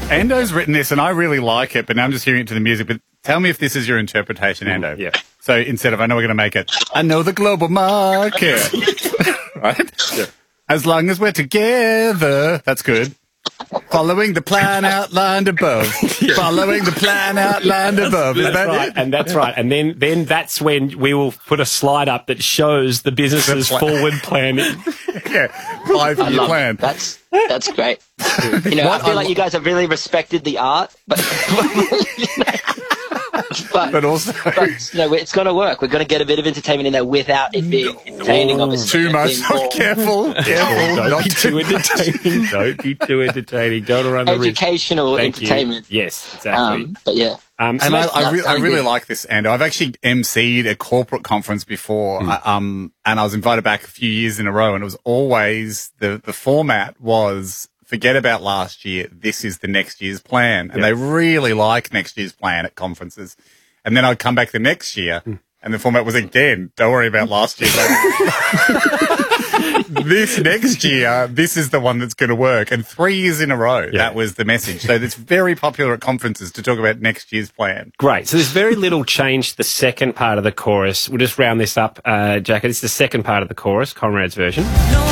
Endo's written this, and I really like it, but now I'm just hearing it to the music. But tell me if this is your interpretation, Endo. Yeah. So instead of, I know we're going to make it, I know the global market. Right? Yeah. As long as we're together. That's good. Following the plan outlined above. Following the plan outlined above. Is that right, it? and that's right. And then that's when we will put a slide up that shows the business's forward planning. Yeah, 5-year plan. That's great. You know, I feel like you guys have really respected the art, but But also... you know, it's going to work. We're going to get a bit of entertainment in there without it being entertaining, obviously. Too much. Careful. Don't be too entertaining. Don't be too entertaining. Don't run the risk. Educational entertainment. Yes, exactly. But yeah. And I really like this, Ando. I've actually emceed a corporate conference before, and I was invited back a few years in a row, and it was always the format was forget about last year. This is the next year's plan, and they really like next year's plan at conferences. And then I'd come back the next year, and the format was again, don't worry about last year. This next year, this is the one that's going to work. And 3 years in a row, that was the message. So it's very popular at conferences to talk about next year's plan. Great. So there's very little change to the second part of the chorus. We'll just round this up, Jack. It's the second part of the chorus, Conrad's version.